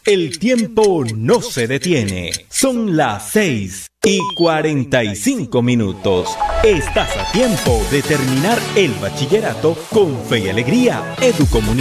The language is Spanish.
El tiempo no se detiene. Son las 6:45. Estás a tiempo de terminar el bachillerato con fe y alegría. Educomunicación.